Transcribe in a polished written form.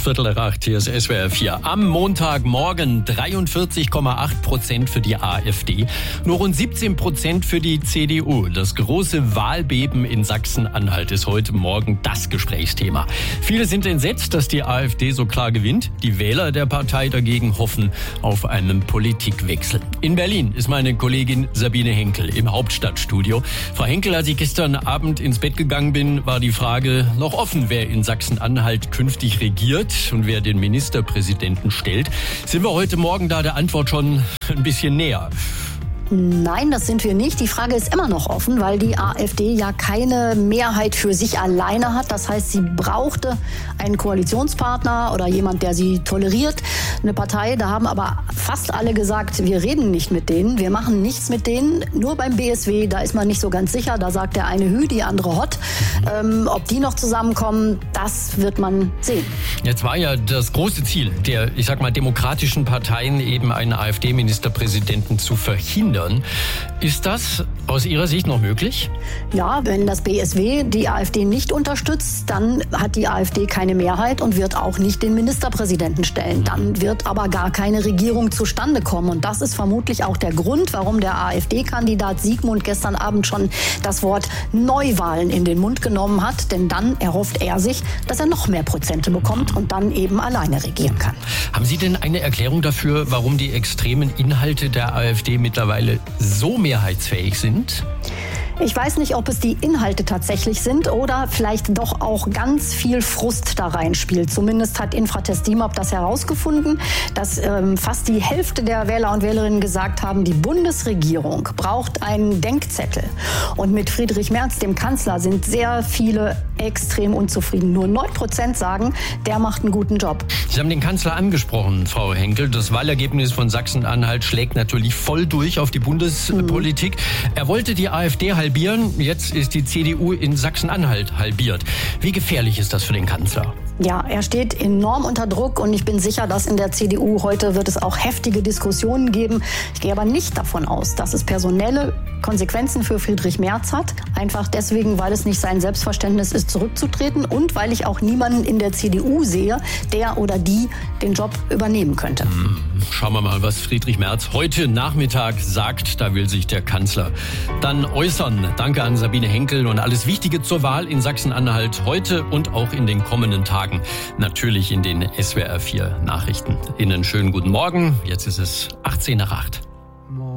7:15, hier ist SWR 4. Am Montagmorgen 43,8% für die AfD, nur rund 17% für die CDU. Das große Wahlbeben in Sachsen-Anhalt ist heute Morgen das Gesprächsthema. Viele sind entsetzt, dass die AfD so klar gewinnt. Die Wähler der Partei dagegen hoffen auf einen Politikwechsel. In Berlin ist meine Kollegin Sabine Henkel im Hauptstadtstudio. Frau Henkel, als ich gestern Abend ins Bett gegangen bin, war die Frage noch offen, wer in Sachsen-Anhalt künftig regiert und wer den Ministerpräsidenten stellt. Sind wir heute Morgen da der Antwort schon ein bisschen näher? Nein, das sind wir nicht. Die Frage ist immer noch offen, weil die AfD ja keine Mehrheit für sich alleine hat. Das heißt, sie brauchte einen Koalitionspartner oder jemand, der sie toleriert, eine Partei. Da haben aber fast alle gesagt, wir reden nicht mit denen, wir machen nichts mit denen. Nur beim BSW, da ist man nicht so ganz sicher. Da sagt der eine Hü, die andere Hott. Ob die noch zusammenkommen, das wird man sehen. Jetzt war ja das große Ziel der, demokratischen Parteien, eben einen AfD-Ministerpräsidenten zu verhindern. Ist das aus Ihrer Sicht noch möglich? Ja, wenn das BSW die AfD nicht unterstützt, dann hat die AfD keine Mehrheit und wird auch nicht den Ministerpräsidenten stellen. Dann wird aber gar keine Regierung zustande kommen. Und das ist vermutlich auch der Grund, warum der AfD-Kandidat Siegmund gestern Abend schon das Wort Neuwahlen in den Mund genommen hat. Denn dann erhofft er sich, dass er noch mehr Prozente bekommt und dann eben alleine regieren kann. Haben Sie denn eine Erklärung dafür, warum die extremen Inhalte der AfD mittlerweile so mehrheitsfähig sind? Ich weiß nicht, ob es die Inhalte tatsächlich sind oder vielleicht doch auch ganz viel Frust da reinspielt. Zumindest hat Infratest DIMAP das herausgefunden, dass fast die Hälfte der Wähler und Wählerinnen gesagt haben, die Bundesregierung braucht einen Denkzettel. Und mit Friedrich Merz, dem Kanzler, sind sehr viele extrem unzufrieden. Nur 9% sagen, der macht einen guten Job. Sie haben den Kanzler angesprochen, Frau Henkel. Das Wahlergebnis von Sachsen-Anhalt schlägt natürlich voll durch auf die Bundespolitik. Er wollte die AfD halbieren. Jetzt ist die CDU in Sachsen-Anhalt halbiert. Wie gefährlich ist das für den Kanzler? Ja, er steht enorm unter Druck und ich bin sicher, dass in der CDU heute wird es auch heftige Diskussionen geben. Ich gehe aber nicht davon aus, dass es personelle Konsequenzen für Friedrich Merz hat. Einfach deswegen, weil es nicht sein Selbstverständnis ist, zurückzutreten und weil ich auch niemanden in der CDU sehe, der oder die den Job übernehmen könnte. Schauen wir mal, was Friedrich Merz heute Nachmittag sagt. Da will sich der Kanzler dann äußern. Danke an Sabine Henkel und alles Wichtige zur Wahl in Sachsen-Anhalt heute und auch in den kommenden Tagen. Natürlich in den SWR 4 Nachrichten. Ihnen schönen guten Morgen. Jetzt ist es 7:18.